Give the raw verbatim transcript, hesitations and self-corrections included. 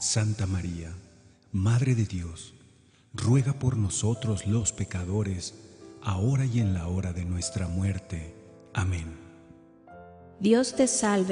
Santa María, Madre de Dios, ruega por nosotros los pecadores, ahora y en la hora de nuestra muerte. Amén. Dios te salve